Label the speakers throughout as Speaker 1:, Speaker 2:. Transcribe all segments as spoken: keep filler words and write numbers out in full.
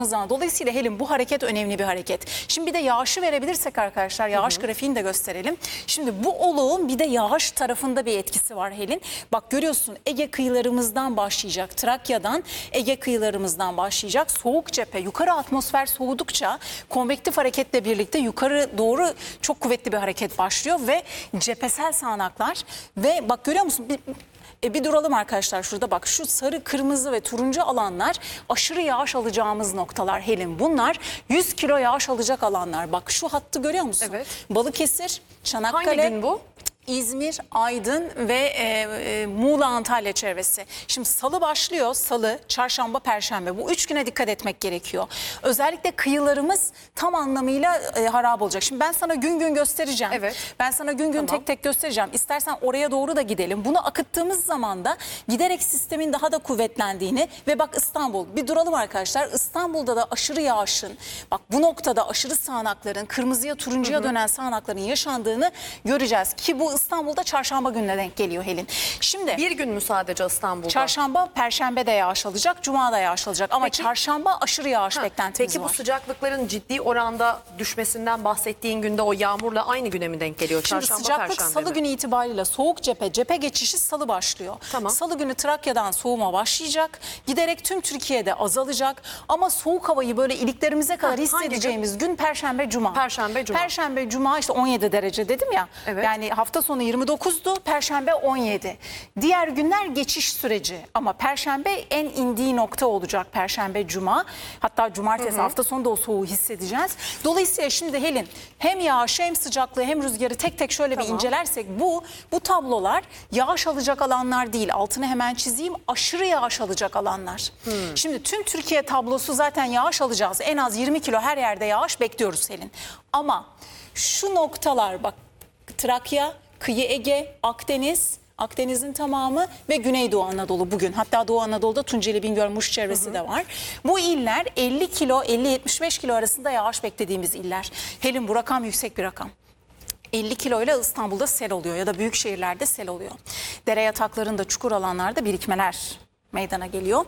Speaker 1: zaman. Dolayısıyla Helin bu hareket önemli bir hareket. Şimdi bir de yağışı verebilirsek arkadaşlar, yağış hı hı. grafiğini de gösterelim. Şimdi bu oluğun bir de yağış tarafında bir etkisi var Helin. Bak görüyorsun, Ege kıyılarımızdan başlayacak, Trakya'dan Ege kıyılarımızdan başlayacak soğuk cephe. Yukarı atmosfer soğudukça konvektif hareketle birlikte yukarı doğru çok kuvvetli bir hareket başlıyor ve cephesel sağanaklar ve bak görüyor musun? Bir, E bir duralım arkadaşlar şurada, bak şu sarı, kırmızı ve turuncu alanlar aşırı yağış alacağımız noktalar Helin. Bunlar yüz kilo yağış alacak alanlar. Bak şu hattı görüyor musun? Evet. Balıkesir, Çanakkale.
Speaker 2: Hangi gün bu?
Speaker 1: İzmir, Aydın ve e, e, Muğla, Antalya çevresi. Şimdi salı başlıyor, salı, çarşamba, perşembe. Bu üç güne dikkat etmek gerekiyor. Özellikle kıyılarımız tam anlamıyla e, harap olacak. Şimdi ben sana gün gün göstereceğim.
Speaker 2: Evet.
Speaker 1: Ben sana gün gün tamam. tek tek göstereceğim. İstersen oraya doğru da gidelim. Bunu akıttığımız zaman da giderek sistemin daha da kuvvetlendiğini ve bak İstanbul, bir duralım arkadaşlar. İstanbul'da da aşırı yağışın, bak bu noktada aşırı sağanakların, kırmızıya, turuncuya hı hı. dönen sağanakların yaşandığını göreceğiz. Ki bu İstanbul'da çarşamba gününe denk geliyor Helin. Şimdi
Speaker 2: bir gün mü sadece İstanbul'da?
Speaker 1: Çarşamba, perşembe de yağış alacak, cuma da yağış alacak ama peki, çarşamba aşırı yağış ha, beklentimiz
Speaker 2: peki
Speaker 1: var.
Speaker 2: Peki bu sıcaklıkların ciddi oranda düşmesinden bahsettiğin günde o yağmurla aynı güne mi denk geliyor?
Speaker 1: Şimdi
Speaker 2: Çarşamba,
Speaker 1: sıcaklık
Speaker 2: perşembe
Speaker 1: salı
Speaker 2: mi?
Speaker 1: günü itibariyle soğuk cephe, cephe geçişi salı başlıyor. Tamam. Salı günü Trakya'dan soğuma başlayacak. Giderek tüm Türkiye'de azalacak ama soğuk havayı böyle iliklerimize kadar ha, hissedeceğimiz gün? gün perşembe, cuma.
Speaker 2: Perşembe, cuma.
Speaker 1: Perşembe, cuma işte on yedi derece dedim ya.
Speaker 2: Evet.
Speaker 1: Yani hafta sonu yirmi dokuz, perşembe on yedi. Diğer günler geçiş süreci ama perşembe en indiği nokta olacak, perşembe, cuma. Hatta cumartesi hı hı. hafta sonu da o soğuğu hissedeceğiz. Dolayısıyla şimdi Helin hem yağışı hem sıcaklığı hem rüzgarı tek tek şöyle tamam. bir incelersek bu bu tablolar yağış alacak alanlar değil. Altını hemen çizeyim, aşırı yağış alacak alanlar. Hmm. Şimdi tüm Türkiye tablosu zaten yağış alacağız. En az yirmi kilo her yerde yağış bekliyoruz Helin. Ama şu noktalar bak, Trakya, Kıyı Ege, Akdeniz, Akdeniz'in tamamı ve Güneydoğu Anadolu bugün. Hatta Doğu Anadolu'da Tunceli, Bingöl, Muş çevresi hı hı. de var. Bu iller elli kilo, elli yetmiş beş kilo arasında yağış beklediğimiz iller. Helin bu rakam yüksek bir rakam. elli kiloyla İstanbul'da sel oluyor ya da büyük şehirlerde sel oluyor. Dere yataklarında, çukur alanlarda birikmeler meydana geliyor.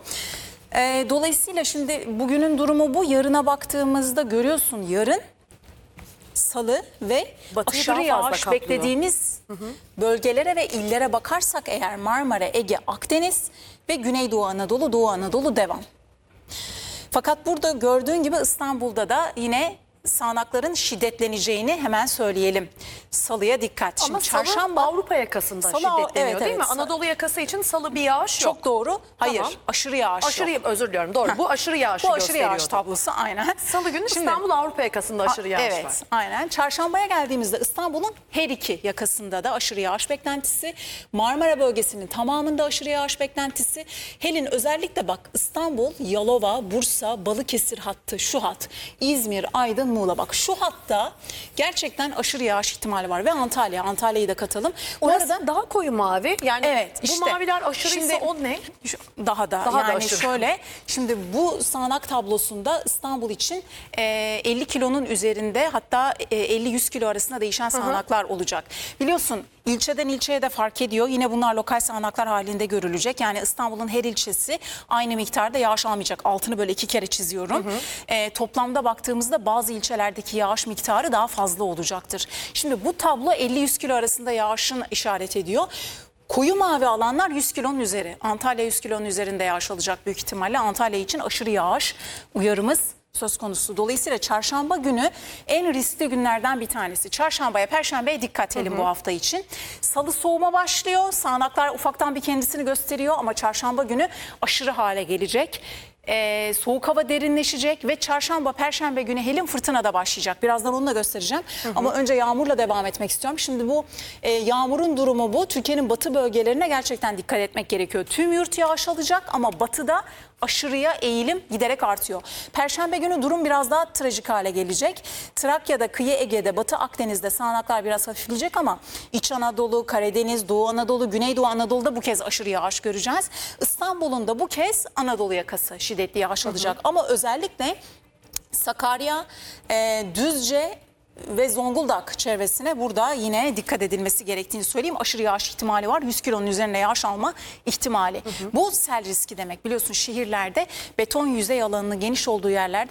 Speaker 1: Ee, dolayısıyla şimdi bugünün durumu bu. Yarına baktığımızda görüyorsun, yarın salı ve Batıyı aşırı yağış beklediğimiz hı hı. bölgelere ve illere bakarsak eğer Marmara, Ege, Akdeniz ve Güneydoğu Anadolu, Doğu Anadolu devam. Fakat burada gördüğün gibi İstanbul'da da yine sağanakların şiddetleneceğini hemen söyleyelim. Salıya dikkat.
Speaker 2: Ama
Speaker 1: Şimdi
Speaker 2: salı
Speaker 1: çarşamba
Speaker 2: Avrupa yakasında
Speaker 1: salı,
Speaker 2: şiddetleniyor
Speaker 1: evet,
Speaker 2: değil
Speaker 1: evet.
Speaker 2: mi? Anadolu yakası için salı bir yağış yok.
Speaker 1: Çok doğru. Hayır,
Speaker 2: tamam.
Speaker 1: aşırı yağış
Speaker 2: aşırı,
Speaker 1: yok.
Speaker 2: Özür diliyorum, doğru. Bu aşırı yağışı
Speaker 1: Bu aşırı yağış tablosu aynen.
Speaker 2: Salı günü Şimdi, İstanbul Avrupa yakasında aşırı yağış
Speaker 1: evet,
Speaker 2: var.
Speaker 1: Evet, aynen. Çarşambaya geldiğimizde İstanbul'un her iki yakasında da aşırı yağış beklentisi. Marmara bölgesinin tamamında aşırı yağış beklentisi. Helin özellikle bak İstanbul, Yalova, Bursa, Balıkesir hattı, şu hat, İzmir, Aydın, Muğla, bak şu hatta gerçekten aşırı yağış ihtimali var ve Antalya, Antalya'yı da katalım.
Speaker 2: Orası da daha koyu mavi. Yani
Speaker 1: evet,
Speaker 2: bu
Speaker 1: işte,
Speaker 2: maviler aşırıysa
Speaker 1: şimdi,
Speaker 2: o ne?
Speaker 1: Daha da
Speaker 2: daha
Speaker 1: yani
Speaker 2: da aşırı.
Speaker 1: Şöyle, şimdi bu sağanak tablosunda İstanbul için e, elli kilonun üzerinde, hatta e, elli yüz kilo arasında değişen sağanaklar hı hı. olacak. Biliyorsun ilçeden ilçeye de fark ediyor. Yine bunlar lokal sağanaklar halinde görülecek. Yani İstanbul'un her ilçesi aynı miktarda yağış almayacak. Altını böyle iki kere çiziyorum. Hı hı. E, toplamda baktığımızda bazı ilçelerdeki yağış miktarı daha fazla olacaktır. Şimdi bu tablo elli yüz kilo arasında yağışın işaret ediyor. Koyu mavi alanlar yüz kilonun üzeri. Antalya yüz kilonun üzerinde yağış alacak büyük ihtimalle. Antalya için aşırı yağış uyarımız söz konusu. Dolayısıyla çarşamba günü en riskli günlerden bir tanesi. Çarşambaya, perşembeye dikkat edelim bu hafta için. Salı soğuma başlıyor. Sağanaklar ufaktan bir kendisini gösteriyor ama çarşamba günü aşırı hale gelecek. Ee, soğuk hava derinleşecek ve çarşamba, perşembe günü Helin fırtına da başlayacak. Birazdan onu da göstereceğim. Hı hı. Ama önce yağmurla devam etmek istiyorum. Şimdi bu e, yağmurun durumu bu. Türkiye'nin batı bölgelerine gerçekten dikkat etmek gerekiyor. Tüm yurt yağış alacak ama batıda aşırıya eğilim giderek artıyor. Perşembe günü durum biraz daha trajik hale gelecek. Trakya'da, Kıyı Ege'de, Batı Akdeniz'de sağanaklar biraz hafifleyecek ama İç Anadolu, Karadeniz, Doğu Anadolu, Güneydoğu Anadolu'da bu kez aşırı yağış göreceğiz. İstanbul'un da bu kez Anadolu yakası şiddetli yağış alacak. Hı hı. Ama özellikle Sakarya, e, Düzce ve Zonguldak çevresine burada yine dikkat edilmesi gerektiğini söyleyeyim. Aşırı yağış ihtimali var. yüz kilonun üzerine yağış alma ihtimali. Hı hı. Bu sel riski demek. Biliyorsun şehirlerde beton yüzey alanının geniş olduğu yerlerde